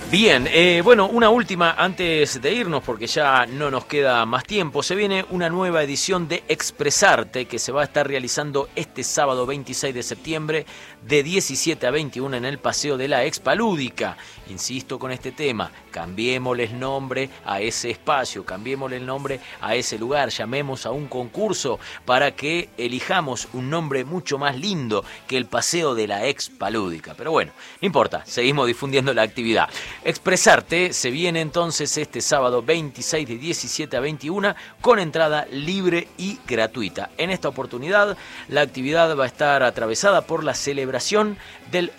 Bien, bueno, una última antes de irnos porque ya no nos queda más tiempo. Se viene una nueva edición de Expresarte que se va a estar realizando este sábado 26 de septiembre de 17 a 21 en el Paseo de la Expalúdica. Insisto con este tema, cambiémosle el nombre a ese espacio, cambiémosle el nombre a ese lugar, llamemos a un concurso para que elijamos un nombre mucho más lindo que el Paseo de la Expalúdica. Pero bueno, no importa, seguimos difundiendo la actividad. Expresarte se viene entonces este sábado 26 de 17 a 21 con entrada libre y gratuita. En esta oportunidad la actividad va a estar atravesada por la celebración del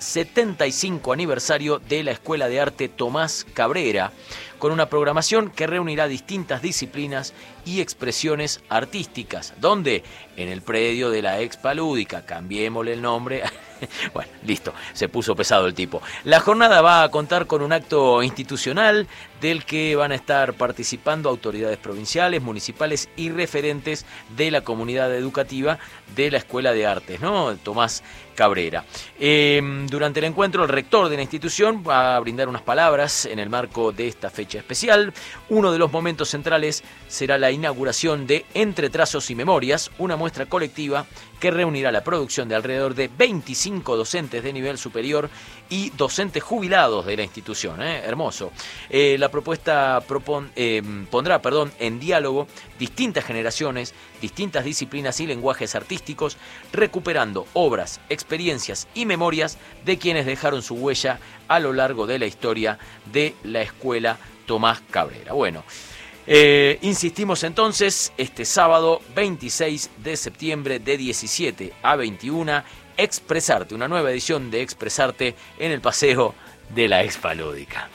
75 aniversario de la Escuela de Arte Tomás Cabrera, con una programación que reunirá distintas disciplinas y expresiones artísticas. ¿Dónde? En el predio de la Expalúdica. Cambiémosle el nombre. Bueno, listo, se puso pesado el tipo. La jornada va a contar con un acto institucional del que van a estar participando autoridades provinciales, municipales y referentes de la comunidad educativa de la Escuela de Artes, ¿no? Tomás Cabrera. Durante el encuentro, el rector de la institución va a brindar unas palabras en el marco de esta fecha especial. Uno de los momentos centrales será la inauguración de Entre Trazos y Memorias, una muestra colectiva que reunirá la producción de alrededor de 25 docentes de nivel superior y docentes jubilados de la institución. Hermoso. La propuesta pondrá en diálogo distintas generaciones, distintas disciplinas y lenguajes artísticos, recuperando obras, experiencias y memorias de quienes dejaron su huella a lo largo de la historia de la Escuela Tomás Cabrera. Bueno, insistimos entonces, este sábado 26 de septiembre de 17 a 21, Expresarte, una nueva edición de Expresarte en el Paseo de la Expalúdica.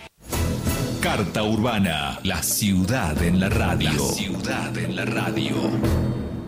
Carta Urbana, la ciudad en la radio. La ciudad en la radio.